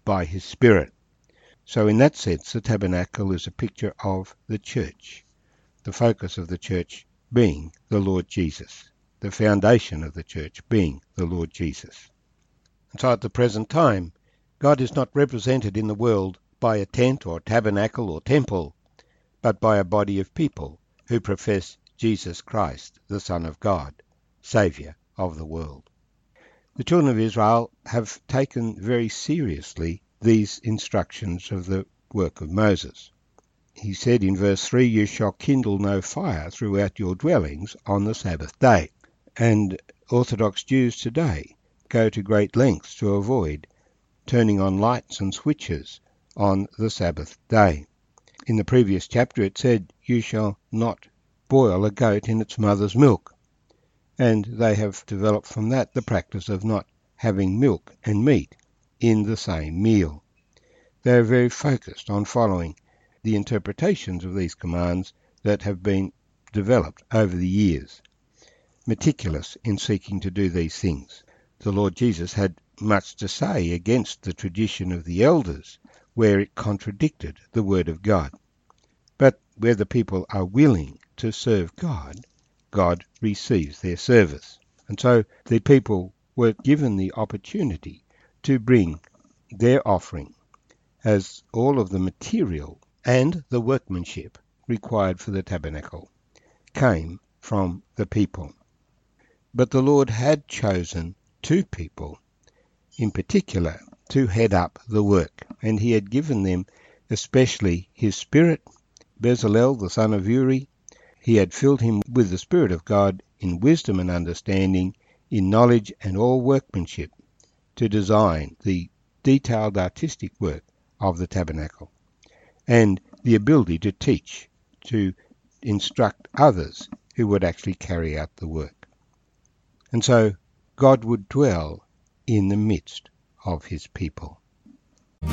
by his Spirit. So in that sense, the tabernacle is a picture of the church, the focus of the church being the Lord Jesus, the foundation of the church being the Lord Jesus. And so at the present time, God is not represented in the world by a tent or tabernacle or temple, but by a body of people who profess Jesus Christ, the Son of God, Saviour of the world. The children of Israel have taken very seriously these instructions of the work of Moses. He said in verse 3, "You shall kindle no fire throughout your dwellings on the Sabbath day." And Orthodox Jews today go to great lengths to avoid turning on lights and switches on the Sabbath day. In the previous chapter it said, "You shall not boil a goat in its mother's milk." And they have developed from that the practice of not having milk and meat in the same meal. They are very focused on following the interpretations of these commands that have been developed over the years, meticulous in seeking to do these things. The Lord Jesus had much to say against the tradition of the elders, where it contradicted the Word of God. But where the people are willing to serve God, God receives their service. And so the people were given the opportunity to bring their offering, as all of the material and the workmanship required for the tabernacle came from the people. But the Lord had chosen two people in particular to head up the work, and he had given them especially his Spirit, Bezalel the son of Uri. He had filled him with the Spirit of God in wisdom and understanding, in knowledge and all workmanship, to design the detailed artistic work of the tabernacle, and the ability to teach, to instruct others who would actually carry out the work. And so God would dwell in the midst of his people.